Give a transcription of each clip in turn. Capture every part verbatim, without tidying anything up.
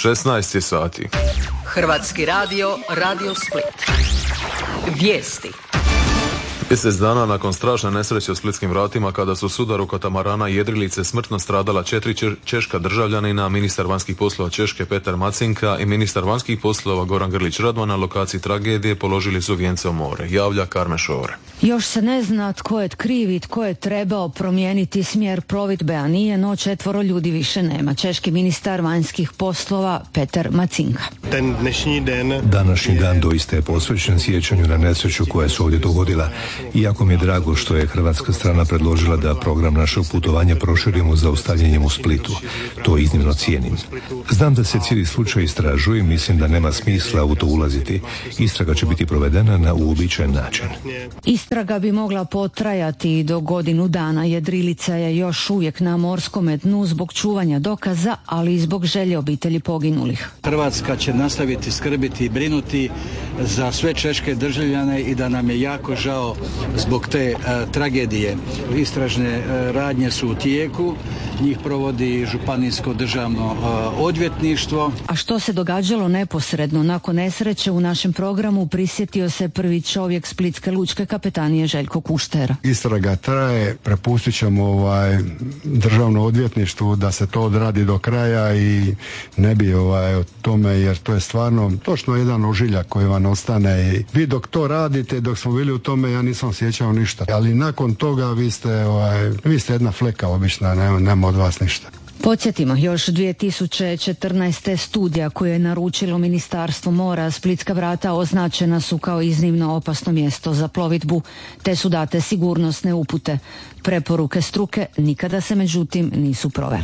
šesnaest je sati. Hrvatski radio, Radio Split. Vijesti. Mjesec dana nakon strašne nesreće u splitskim vratima kada su u sudaru katamarana Jedrilice smrtno stradala četiri češka državljanina, ministar vanjskih poslova Češke Petar Macinka i ministar vanjskih poslova Goran Grlić Radman na lokaciji tragedije položili su vijence u more. Javlja Karme Šore. Još se ne zna tko je kriv i tko je trebao promijeniti smjer plovidbe, a nije, no četvoro ljudi više nema. Češki ministar vanjskih poslova Petar Macinka. Današnji dan doista je posvećen sjećanju na nesreću koja se ovdje dogodila. Iako mi je drago što je hrvatska strana predložila da program našeg putovanja proširimo zaustavljanjem u Splitu. To iznimno cijenim. Znam da se cijeli slučaj istražuje i mislim da nema smisla u to ulaziti. Istraga će biti provedena na uobičajen način. Istraga bi mogla potrajati do godinu dana. Jedrilica je još uvijek na morskom dnu zbog čuvanja dokaza, ali i zbog želje obitelji poginulih. Hrvatska će nastaviti skrbiti i brinuti za sve češke državljane i da nam je jako žao zbog te uh, tragedije. Istražne uh, radnje su u tijeku, njih provodi Županijsko državno uh, odvjetništvo. A što se događalo neposredno nakon nesreće u našem programu prisjetio se prvi čovjek Splitske lučke kapetanije Željko Kuštera. Istraga traje, prepustit ćemo ovaj, državno odvjetništvu da se to odradi do kraja i ne bi ovaj, o tome, jer to je stvarno točno jedan ožiljak koji vam ostane. I vi dok to radite, dok smo bili u tome, ja nisam sjećao ništa. Ali nakon toga vi ste, ovaj, vi ste jedna fleka obična, nema, nema od vas ništa. Podsjetimo, još dvije tisuće četrnaeste. studija koju je naručilo Ministarstvo mora Splitska vrata označena su kao iznimno opasno mjesto za plovidbu, te su date sigurnosne upute. Preporuke struke nikada se međutim nisu provele.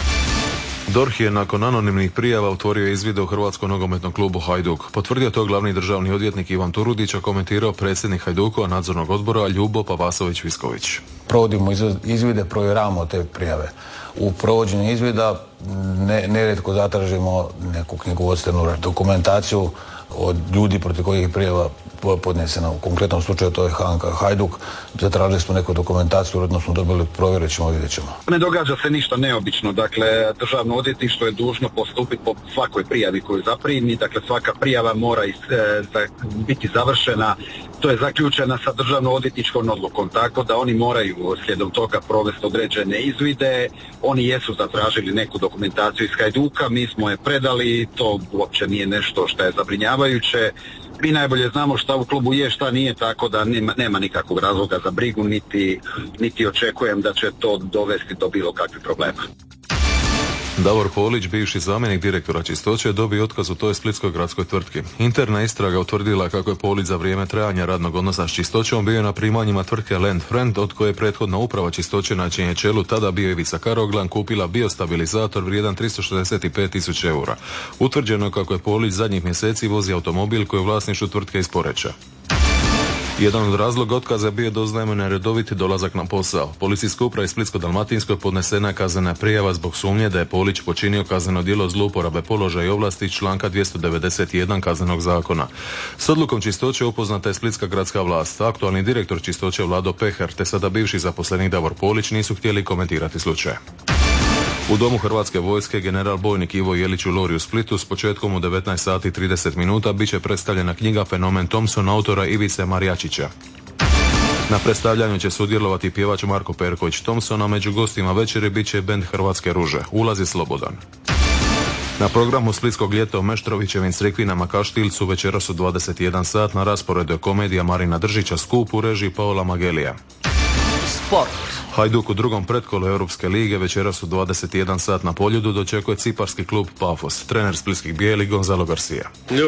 D O R H je nakon anonimnih prijava otvorio izvide u Hrvatskom nogometnom klubu Hajduk. Potvrdio to glavni državni odvjetnik Ivan Turudić, a komentirao predsjednik Hajdukova nadzornog odbora Ljubo Pavasović-Visković. Provodimo izvide, provjeravamo te prijave. U provođenju izvida ne, nerijetko zatražimo neku knjigovodstvenu dokumentaciju od ljudi protiv kojih je prijava podnesena. U konkretnom slučaju to je Hanka Hajduk. Zatražili smo neku dokumentaciju, uredno smo dobili, provjerit ćemo, vidjet ćemo. Ne događa se ništa neobično. Dakle, državno odvjetništvo je dužno postupiti po svakoj prijavi koju zaprimi. Dakle, svaka prijava mora is, e, za, biti završena. To je zaključena sa državno odvjetničkom odlukom, tako da oni moraju slijedom toga provesti određene izvide. Oni jesu zatražili neku dokumentaciju iz Hajduka, mi smo je predali, to uopće nije nešto što je zabrinjavajuće. Mi najbolje znamo šta u klubu je, šta nije, tako da nema, nema nikakvog razloga za brigu, niti, niti očekujem da će to dovesti do bilo kakvih problema. Davor Polić, bivši zamjenik direktora čistoće, dobio otkaz u toj splitskoj gradskoj tvrtki. Interna istraga utvrdila kako je Polić za vrijeme trajanja radnog odnosa s čistoćom bio na primanjima tvrtke Land Friend, od koje je prethodna uprava čistoće na čijem je čelu tada bio Ivica Karoglan kupila biostabilizator vrijedan tristo šezdeset pet tisuća eura. Utvrđeno kako je Polić zadnjih mjeseci vozi automobil koji je u vlasništvu tvrtke iz Poreča. Jedan od razloga otkaza bio doznajemo neredoviti dolazak na posao. Policijskoj upravi Splitsko-dalmatinskoj podnesena je kaznena prijava zbog sumnje da je Polić počinio kazneno djelo zlouporabe položaja i ovlasti iz članka dvjesto devedeset jedan Kaznenog zakona. S odlukom čistoće upoznata je splitska gradska vlast. Aktualni direktor čistoće Vlado Pehar te sada bivši zaposlenik Davor Polić nisu htjeli komentirati slučaj. U domu Hrvatske vojske general bojnik Ivo Jelić u Lori u Splitu s početkom u devetnaest sati i trideset minuta bit će predstavljena knjiga Fenomen Thompson autora Ivice Marjačića. Na predstavljanju će sudjelovati pjevač Marko Perković Thompson, a među gostima večeri bit će bend Hrvatske ruže. Ulaz je slobodan. Na programu Splitskog ljeta u Meštrovićevim Crikvinama Kaštilcu večeras u dvadeset jedan sat na rasporedu je komedija Marina Držića Skup u režiji Paola Magelija. Sport. Hajduk u drugom pretkolu Europske lige večeras u dvadeset jedan sat na Poljudu dočekuje ciparski klub Pafos. Trener splitskih bijeli Gonzalo Garcia.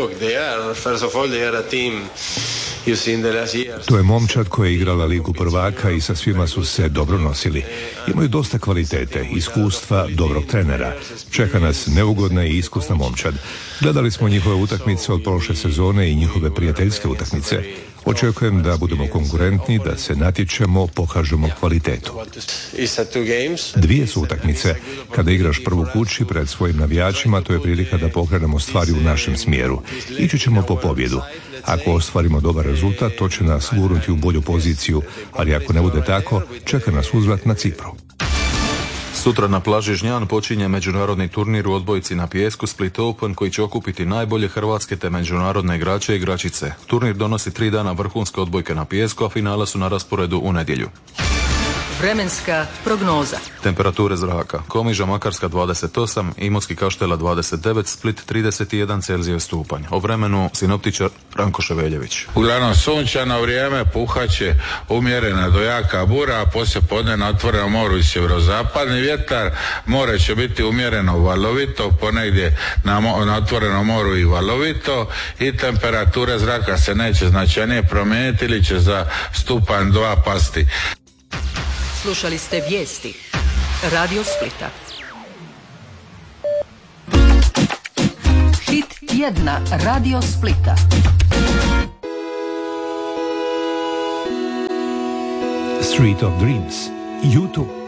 To je momčad koja je igrala ligu prvaka i sa svima su se dobro nosili. Imaju dosta kvalitete, iskustva, dobrog trenera. Čeka nas neugodna i iskusna momčad. Gledali smo njihove utakmice od prošle sezone i njihove prijateljske utakmice. Očekujem da budemo konkurentni, da se natječemo, pokažemo kvalitetu. Dvije su utakmice. Kada igraš prvu kući pred svojim navijačima, to je prilika da pokrenemo stvari u našem smjeru. Ići ćemo po pobjedu. Ako ostvarimo dobar rezultat, to će nas gurnuti u bolju poziciju, ali ako ne bude tako, čeka nas uzvrat na Cipru. Sutra na plaži Žnjan počinje međunarodni turnir u odbojci na pijesku Split Open koji će okupiti najbolje hrvatske te međunarodne igrače i igračice. Turnir donosi tri dana vrhunske odbojke na pijesku, a finale su na rasporedu u nedjelju. Vremenska prognoza. Temperature zraka. Komiža Makarska dvadeset osam, Imotski Kaštela dvadeset devet, Split trideset jedan Celzijus stupanj. O vremenu sinoptičar Ranko Ševeljević. Uglavnom sunčano vrijeme, puhaće umjerena do jaka bura, a poslije podne na otvorenom moru i sjeverozapadni vjetar. More će biti umjereno valovito, ponegdje na, mo- na otvorenom moru i valovito, i temperature zraka se neće značajnije promijeniti ili će za stupanj dva pasti. Slušali ste vijesti Radio Splita. Hit tjedna Radio Splita. Street of Dreams, YouTube.